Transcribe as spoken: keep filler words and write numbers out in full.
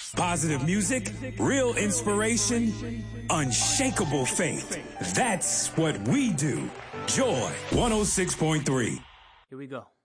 Positive music, real inspiration, unshakable faith. That's what we do. Joy one oh six point three. Here we go.